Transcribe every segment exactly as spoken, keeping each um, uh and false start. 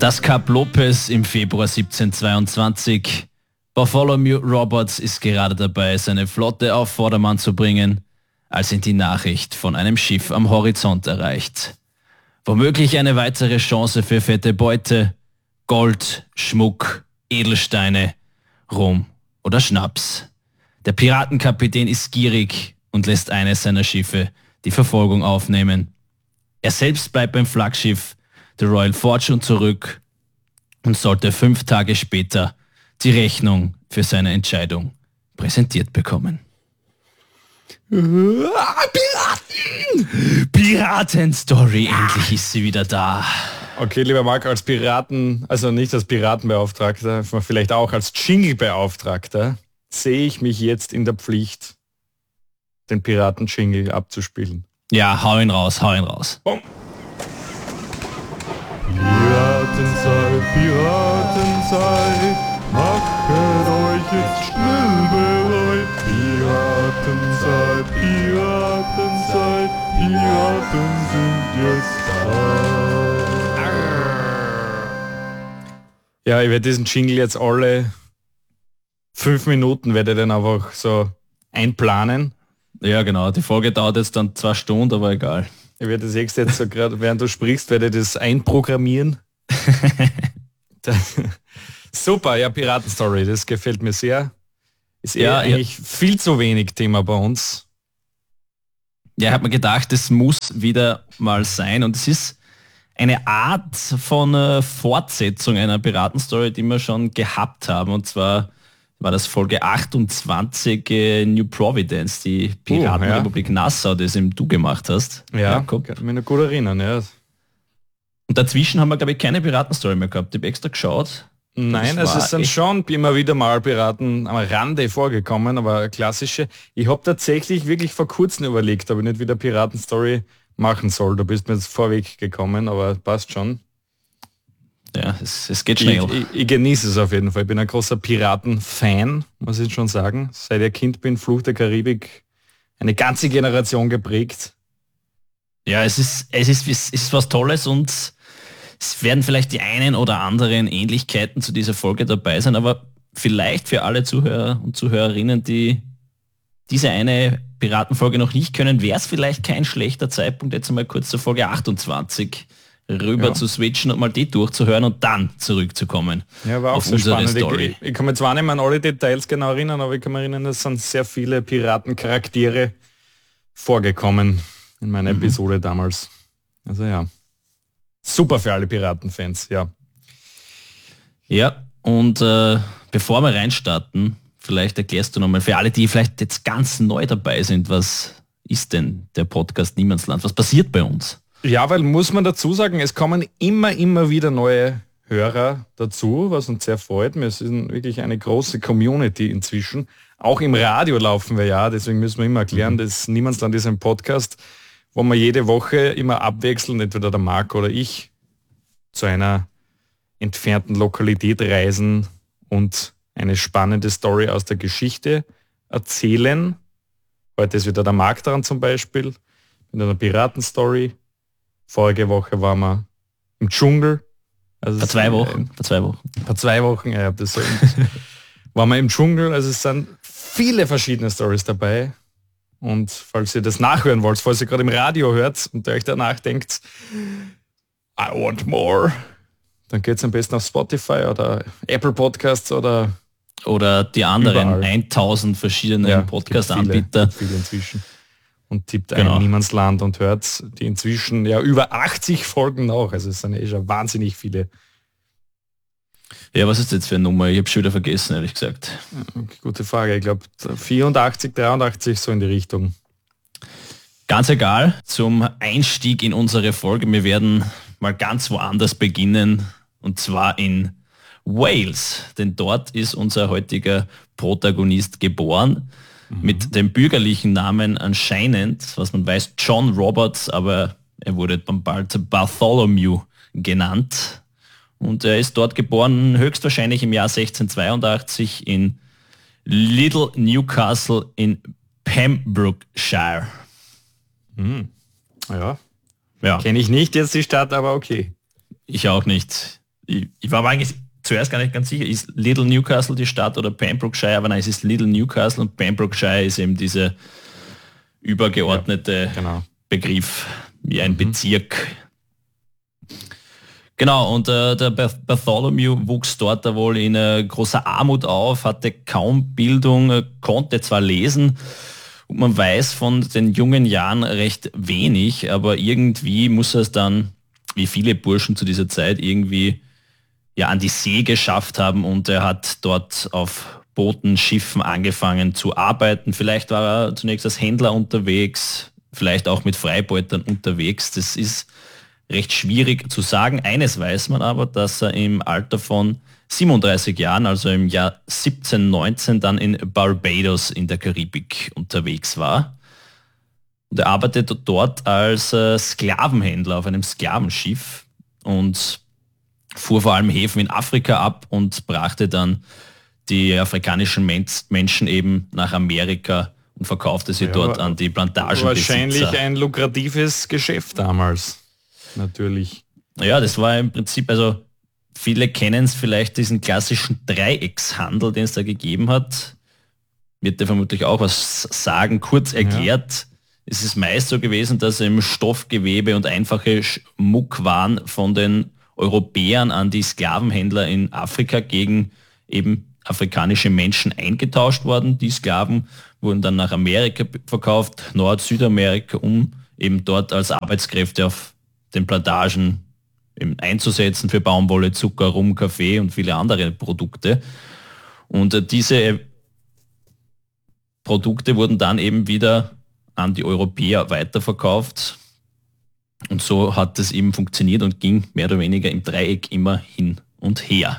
Das Kap Lopez im Februar siebzehnhundertzweiundzwanzig. Bartholomew Roberts ist gerade dabei, seine Flotte auf Vordermann zu bringen, als ihn die Nachricht von einem Schiff am Horizont erreicht. Womöglich eine weitere Chance für fette Beute, Gold, Schmuck, Edelsteine, Rum oder Schnaps. Der Piratenkapitän ist gierig und lässt eines seiner Schiffe die Verfolgung aufnehmen. Er selbst bleibt beim Flaggschiff The Royal Fortune zurück und sollte fünf Tage später die Rechnung für seine Entscheidung präsentiert bekommen. Piraten! Piraten-Story, endlich ist sie wieder da. Okay, lieber Marc, als Piraten, also nicht als Piratenbeauftragter, vielleicht auch als Jingle-Beauftragter, sehe ich mich jetzt in der Pflicht, den Piraten-Jingle abzuspielen. Ja, hau ihn raus, hau ihn raus. Boom. Piratenzeit, Piratenzeit, machet euch jetzt schnell bereit. Piratenzeit, Piratenzeit, Piraten sind jetzt da. Ja, ich werde diesen Jingle jetzt alle fünf Minuten werde ich dann einfach so einplanen. Ja, genau. Die Folge dauert jetzt dann zwei Stunden, aber egal. Ich werde das jetzt, jetzt so gerade, während du sprichst, werde ich das einprogrammieren. Super, ja, Piratenstory, das gefällt mir sehr. Ist ja eigentlich ja. viel zu wenig Thema bei uns. Ja, ich habe mir gedacht, das muss wieder mal sein und es ist eine Art von äh, Fortsetzung einer Piratenstory, die wir schon gehabt haben, und zwar war das Folge achtundzwanzig äh, New Providence, die Piratenrepublik uh, ja. Nassau, das eben du gemacht hast. Ja, Jakob. Kann mich noch gut erinnern, ja. Und dazwischen haben wir, glaube ich, keine Piratenstory mehr gehabt. Ich habe extra geschaut. Nein, es ist dann schon immer wieder mal Piraten am Rande vorgekommen, aber klassische. Ich habe tatsächlich wirklich vor kurzem überlegt, ob ich nicht wieder Piratenstory machen soll. Du bist mir jetzt vorweg gekommen, aber passt schon. Ja, es, es geht schnell. Ich, ich, ich genieße es auf jeden Fall. Ich bin ein großer Piraten-Fan, muss ich schon sagen. Seit ich Kind bin, Fluch der Karibik, eine ganze Generation geprägt. Ja, es ist, es ist, es ist was Tolles und es werden vielleicht die einen oder anderen Ähnlichkeiten zu dieser Folge dabei sein, aber vielleicht für alle Zuhörer und Zuhörerinnen, die diese eine Piratenfolge noch nicht können, wäre es vielleicht kein schlechter Zeitpunkt, jetzt mal kurz zur Folge achtundzwanzig rüber ja. zu switchen und mal die durchzuhören und dann zurückzukommen. Ja, war auch auf so unsere spannend. Story. Ich, ich kann mir zwar nicht mehr an alle Details genau erinnern, aber ich kann mich erinnern, es sind sehr viele Piratencharaktere vorgekommen in meiner mhm. Episode damals. Also ja, super für alle Piratenfans, ja. Ja, und äh, bevor wir reinstarten, vielleicht erklärst du nochmal für alle, die vielleicht jetzt ganz neu dabei sind, was ist denn der Podcast Niemandsland? Was passiert bei uns? Ja, weil muss man dazu sagen, es kommen immer, immer wieder neue Hörer dazu, was uns sehr freut. Wir sind wirklich eine große Community inzwischen. Auch im Radio laufen wir ja, deswegen müssen wir immer erklären, mhm. dass Niemandsland ist ein Podcast, wo wir jede Woche immer abwechseln, entweder der Marc oder ich, zu einer entfernten Lokalität reisen und eine spannende Story aus der Geschichte erzählen. Heute ist wieder der Marc dran zum Beispiel, mit einer Piratenstory. Vorige Woche waren wir im Dschungel. Also vor zwei Wochen. Vor zwei Wochen. Vor zwei Wochen, ja, das waren wir im Dschungel. Also es sind viele verschiedene Stories dabei. Und falls ihr das nachhören wollt, falls ihr gerade im Radio hört und euch danach denkt, I want more, dann geht es am besten auf Spotify oder Apple Podcasts oder oder die anderen überall. tausend verschiedenen ja, Podcast-Anbieter. Viele, viele inzwischen. Und tippt genau. ein Niemandsland und hört die inzwischen ja über achtzig Folgen nach. Also es sind eh schon wahnsinnig viele. Ja, was ist jetzt für eine Nummer? Ich habe schon wieder vergessen, ehrlich gesagt. Okay, gute Frage. Ich glaube vierundachtzig, dreiundachtzig so in die Richtung. Ganz egal, zum Einstieg in unsere Folge. Wir werden mal ganz woanders beginnen. Und zwar in Wales. Denn dort ist unser heutiger Protagonist geboren. Mit dem bürgerlichen Namen anscheinend, was man weiß, John Roberts, aber er wurde dann bald Bartholomew genannt. Und er ist dort geboren, höchstwahrscheinlich im Jahr sechzehnhundertzweiundachtzig in Little Newcastle in Pembrokeshire. Hm. Ja, ja. Kenne ich nicht jetzt die Stadt, aber okay. Ich auch nicht. Ich, ich war aber eigentlich zuerst gar nicht ganz sicher, ist Little Newcastle die Stadt oder Pembrokeshire, aber nein, es ist Little Newcastle und Pembrokeshire ist eben diese übergeordnete ja, genau. Begriff, wie ein mhm. Bezirk. Genau, und äh, der Bartholomew wuchs dort da wohl in äh, großer Armut auf, hatte kaum Bildung, äh, konnte zwar lesen, und man weiß von den jungen Jahren recht wenig, aber irgendwie muss er es dann, wie viele Burschen zu dieser Zeit, irgendwie ja an die See geschafft haben und er hat dort auf Booten, Schiffen angefangen zu arbeiten. Vielleicht war er zunächst als Händler unterwegs, vielleicht auch mit Freibeutern unterwegs. Das ist recht schwierig zu sagen. Eines weiß man aber, dass er im Alter von siebenunddreißig Jahren, also im Jahr siebzehnhundertneunzehn, dann in Barbados in der Karibik unterwegs war. Und er arbeitete dort als äh, Sklavenhändler auf einem Sklavenschiff und fuhr vor allem Häfen in Afrika ab und brachte dann die afrikanischen Men- Menschen eben nach Amerika und verkaufte sie ja, dort an die Plantagenbesitzer. Wahrscheinlich ein lukratives Geschäft damals, natürlich. Ja, das war im Prinzip, also viele kennen es vielleicht, diesen klassischen Dreieckshandel, den es da gegeben hat. Wird dir vermutlich auch was sagen, kurz erklärt. Ja. Es ist meist so gewesen, dass im Stoffgewebe und einfache Schmuckwaren von den Europäern an die Sklavenhändler in Afrika gegen eben afrikanische Menschen eingetauscht worden. Die Sklaven wurden dann nach Amerika verkauft, Nord-, Südamerika, um eben dort als Arbeitskräfte auf den Plantagen eben einzusetzen für Baumwolle, Zucker, Rum, Kaffee und viele andere Produkte. Und äh, diese Produkte wurden dann eben wieder an die Europäer weiterverkauft. Und so hat es eben funktioniert und ging mehr oder weniger im Dreieck immer hin und her.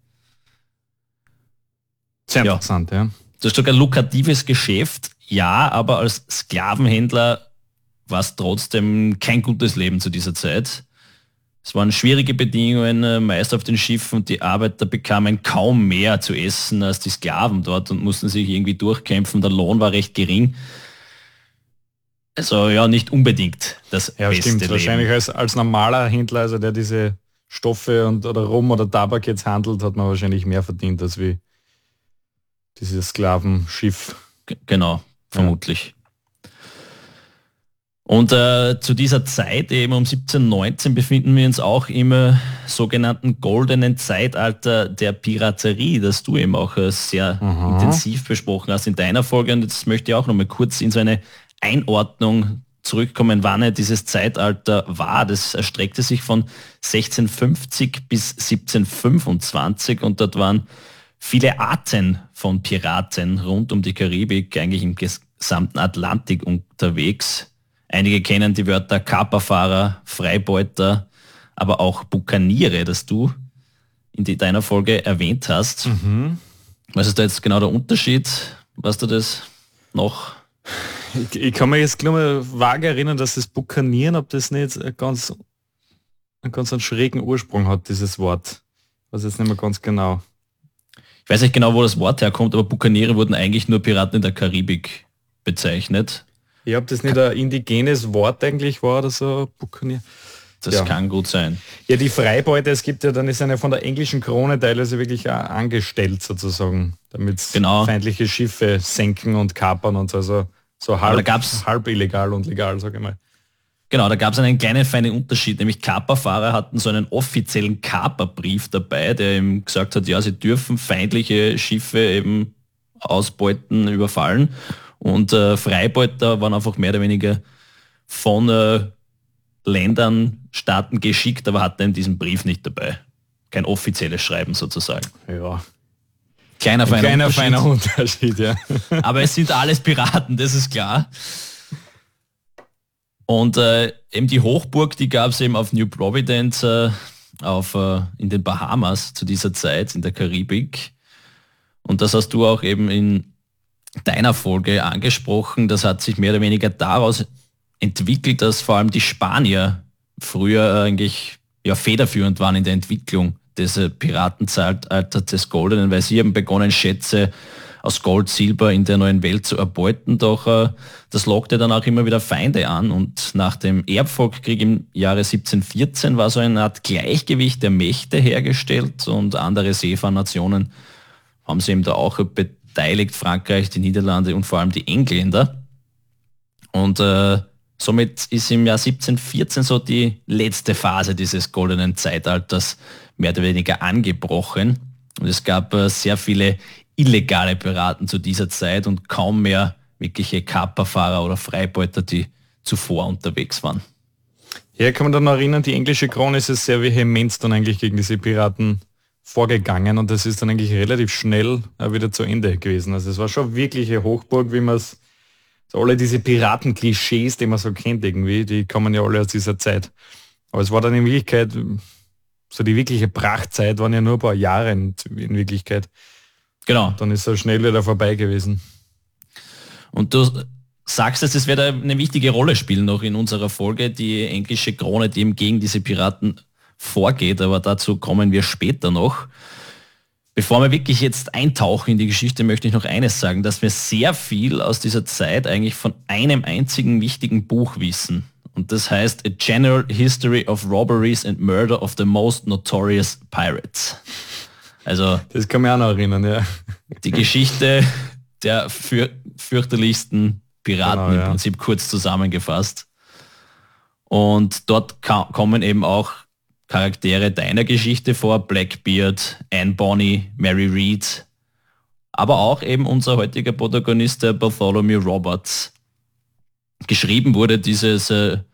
Sehr interessant, ja. ja. Das ist sogar ein lukratives Geschäft, ja, aber als Sklavenhändler war es trotzdem kein gutes Leben zu dieser Zeit. Es waren schwierige Bedingungen, meist auf den Schiffen, und die Arbeiter bekamen kaum mehr zu essen als die Sklaven dort und mussten sich irgendwie durchkämpfen. Der Lohn war recht gering. Also ja, nicht unbedingt das ja, beste stimmt. Leben. Wahrscheinlich als, als normaler Händler, also der diese Stoffe und oder Rum oder Tabak jetzt handelt, hat man wahrscheinlich mehr verdient als wie dieses Sklavenschiff. G- genau, vermutlich. Ja. Und äh, zu dieser Zeit, eben um siebzehnhundertneunzehn, befinden wir uns auch im äh, sogenannten goldenen Zeitalter der Piraterie, das du eben auch äh, sehr Aha. intensiv besprochen hast in deiner Folge. Und jetzt möchte ich auch noch mal kurz in so eine Einordnung zurückkommen, wann dieses Zeitalter war. Das erstreckte sich von sechzehnhundertfünfzig bis siebzehnhundertfünfundzwanzig und dort waren viele Arten von Piraten rund um die Karibik, eigentlich im gesamten Atlantik unterwegs. Einige kennen die Wörter Kaperfahrer, Freibeuter, aber auch Bukaniere, das du in die, deiner Folge erwähnt hast. Mhm. Was ist da jetzt genau der Unterschied? Weißt du das noch? Ich, ich kann mir jetzt nur mal vage erinnern, dass das Bukanieren, ob das nicht ein ganz, einen ganz einen schrägen Ursprung hat, dieses Wort. Ich weiß jetzt nicht mehr ganz genau. Ich weiß nicht genau, wo das Wort herkommt, aber Bukaniere wurden eigentlich nur Piraten in der Karibik bezeichnet. Ich ob das nicht ein indigenes Wort eigentlich war oder so, Bukanier. Das ja. kann gut sein. Ja, die Freibeute, es gibt ja, dann ist eine von der englischen Krone teilweise wirklich auch angestellt sozusagen, damit genau. feindliche Schiffe senken und kapern und so, also so halb, gab's, halb illegal und legal, sage ich mal. Genau, da gab es einen kleinen feinen Unterschied, nämlich Kaperfahrer hatten so einen offiziellen Kaperbrief dabei, der ihm gesagt hat, ja, sie dürfen feindliche Schiffe eben ausbeuten, überfallen. Und äh, Freibeuter waren einfach mehr oder weniger von äh, Ländern, Staaten geschickt, aber hatten diesen Brief nicht dabei. Kein offizielles Schreiben sozusagen. Ja. Kleiner, feiner, kleiner Unterschied. feiner Unterschied, ja. Aber es sind alles Piraten, das ist klar. Und äh, eben die Hochburg, die gab es eben auf New Providence, äh, auf, äh, in den Bahamas zu dieser Zeit, in der Karibik. Und das hast du auch eben in deiner Folge angesprochen. Das hat sich mehr oder weniger daraus entwickelt, dass vor allem die Spanier früher eigentlich ja, federführend waren in der Entwicklung des äh, Piratenzeitalters des Goldenen, weil sie haben begonnen, Schätze aus Gold, Silber in der neuen Welt zu erbeuten, doch äh, das lockte dann auch immer wieder Feinde an und nach dem Erbfolgekrieg im Jahre siebzehnhundertvierzehn war so eine Art Gleichgewicht der Mächte hergestellt und andere Seefahrnationen haben sich eben da auch beteiligt, Frankreich, die Niederlande und vor allem die Engländer. Und äh, somit ist im Jahr siebzehnhundertvierzehn so die letzte Phase dieses goldenen Zeitalters mehr oder weniger angebrochen. Und es gab äh, sehr viele illegale Piraten zu dieser Zeit und kaum mehr wirkliche Kaperfahrer oder Freibeuter, die zuvor unterwegs waren. Ja, kann man dann erinnern, die englische Krone ist es sehr vehement dann eigentlich gegen diese Piraten vorgegangen und das ist dann eigentlich relativ schnell äh, wieder zu Ende gewesen. Also es war schon wirklich eine Hochburg, wie man es, so alle diese Piraten-Klischees, die man so kennt irgendwie, die kommen ja alle aus dieser Zeit. Aber es war dann in Wirklichkeit, so die wirkliche Prachtzeit waren ja nur ein paar Jahre in, in Wirklichkeit. Genau. Dann ist er schnell wieder vorbei gewesen. Und du sagst, dass es wird eine wichtige Rolle spielen noch in unserer Folge, die englische Krone, die eben gegen diese Piraten vorgeht, aber dazu kommen wir später noch. Bevor wir wirklich jetzt eintauchen in die Geschichte, möchte ich noch eines sagen, dass wir sehr viel aus dieser Zeit eigentlich von einem einzigen wichtigen Buch wissen. Und das heißt A General History of Robberies and Murder of the Most Notorious Pirates. Also das kann mich auch noch erinnern, ja. Die Geschichte der für, fürchterlichsten Piraten genau, ja. Im Prinzip kurz zusammengefasst. Und dort ka- kommen eben auch Charaktere deiner Geschichte vor, Blackbeard, Anne Bonny, Mary Read, aber auch eben unser heutiger Protagonist, der Bartholomew Roberts. Geschrieben wurde dieses äh,